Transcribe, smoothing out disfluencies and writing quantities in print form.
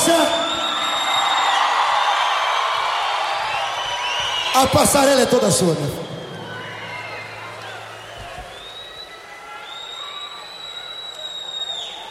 Márcia. A passarela é toda sua, meu filho.